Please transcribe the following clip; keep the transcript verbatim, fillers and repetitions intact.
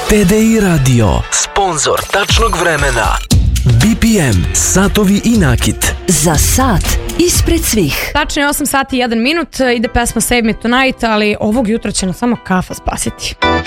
T D I Radio, sponzor tačnog vremena. B P M, satovi i nakit. Za sat ispred svih. Tačno je osam sati i jedan minut, ide pesma Save Me Tonight, ali ovog jutra će nas samo kafa spasiti.